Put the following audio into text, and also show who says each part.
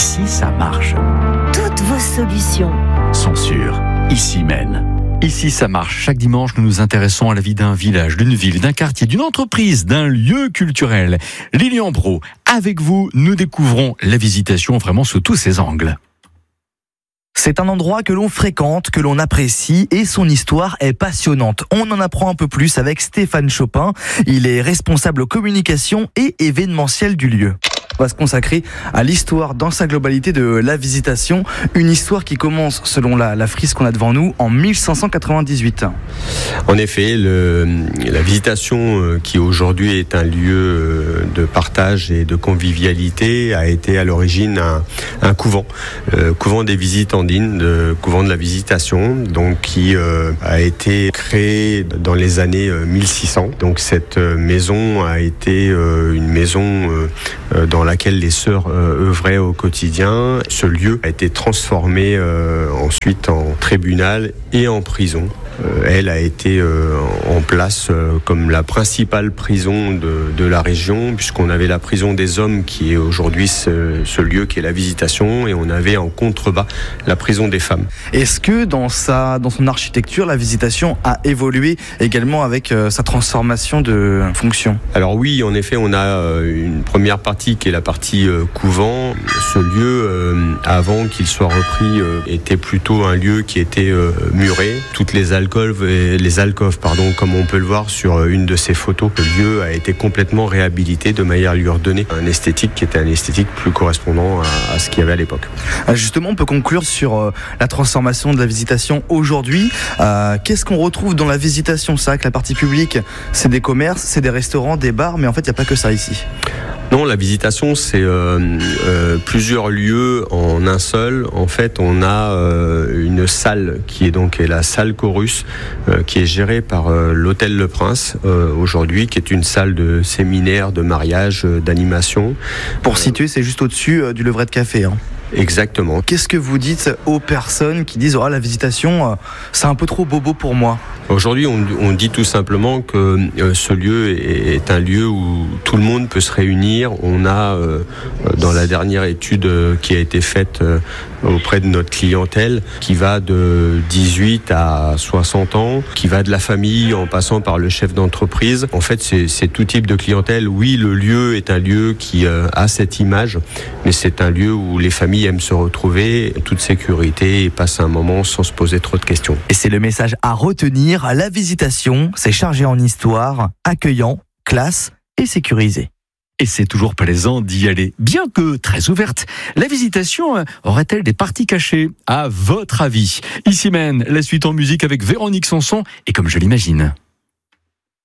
Speaker 1: Ici, ça marche.
Speaker 2: Toutes vos solutions
Speaker 1: Sont sûres. Ici mène. Ici, ça marche. Chaque dimanche, nous nous intéressons à la vie d'un village, d'une ville, d'un quartier, d'une entreprise, d'un lieu culturel. Lilian Brault, avec vous, nous découvrons la visitation vraiment sous tous ses angles.
Speaker 3: C'est un endroit que l'on fréquente, que l'on apprécie et son histoire est passionnante. On en apprend un peu plus avec Stéphane Chopin. Il est responsable communication et événementiel du lieu. On va se consacrer à l'histoire dans sa globalité de la visitation. Une histoire qui commence, selon la frise qu'on a devant nous, en 1598.
Speaker 4: En effet, la visitation qui aujourd'hui est un lieu de partage et de convivialité a été à l'origine un couvent. Couvent des visites andines, couvent de la visitation, donc qui a été créé dans les années 1600. Donc cette maison a été une maison dans laquelle les sœurs œuvraient au quotidien. Ce lieu a été transformé ensuite en tribunal et en prison. Elle a été en place comme la principale prison de la région, puisqu'on avait la prison des hommes qui est aujourd'hui ce lieu qui est la visitation, et on avait en contrebas la prison des femmes.
Speaker 3: Est-ce que dans son architecture, la visitation a évolué également avec sa transformation de fonction ?
Speaker 4: Alors oui, en effet, on a une première partie qui est la partie couvent. Ce lieu, avant qu'il soit repris, était plutôt un lieu qui était muré. Toutes les alcôves, comme on peut le voir sur une de ces photos. Le lieu a été complètement réhabilité de manière à lui redonner un esthétique qui était un esthétique plus correspondant à ce qu'il y avait à l'époque.
Speaker 3: Justement, on peut conclure sur la transformation de la visitation aujourd'hui. Qu'est-ce qu'on retrouve dans la visitation ? C'est vrai que la partie publique, c'est des commerces, c'est des restaurants, des bars, mais en fait, il n'y a pas que ça ici.
Speaker 4: Non, la visitation, c'est plusieurs lieux en un seul. En fait, on a une salle qui est la salle Chorus, qui est gérée par l'Hôtel Le Prince aujourd'hui, qui est une salle de séminaire, de mariage, d'animation.
Speaker 3: Pour situer, c'est juste au-dessus du Levrette Café.
Speaker 4: Exactement.
Speaker 3: Qu'est-ce que vous dites aux personnes qui disent « la visitation, c'est un peu trop bobo pour moi ».
Speaker 4: Aujourd'hui, on dit tout simplement que ce lieu est un lieu où tout le monde peut se réunir. On a, dans la dernière étude qui a été faite auprès de notre clientèle, qui va de 18 à 60 ans, qui va de la famille en passant par le chef d'entreprise. En fait, c'est tout type de clientèle. Oui, le lieu est un lieu qui a cette image, mais c'est un lieu où les familles aiment se retrouver, toute sécurité, et passent un moment sans se poser trop de questions.
Speaker 3: Et c'est le message à retenir. La visitation, c'est chargé en histoire, accueillant, classe et sécurisé.
Speaker 1: Et c'est toujours plaisant d'y aller. Bien que très ouverte, la visitation aurait-elle des parties cachées ? À votre avis ? Ici mène la suite en musique avec Véronique Sanson et Comme je l'imagine.